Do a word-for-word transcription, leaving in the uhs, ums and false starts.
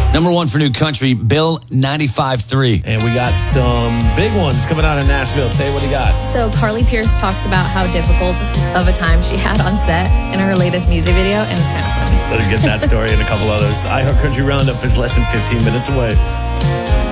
Number one for new country, Bill ninety-five three. And we got some big ones coming out of Nashville. Tay, what do you got? So Carly Pearce talks about how difficult of a time she had on set in her latest music video, and it's kind of funny. Let's get that story and a couple others. iHeart Country Roundup is less than fifteen minutes away.